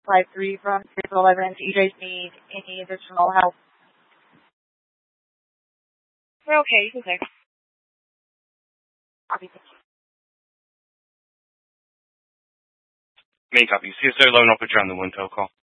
53 from 3 to 11. Do you guys need any additional help? We're okay. You can say. Copy. Main copy. CSO loan operator on the 1 call.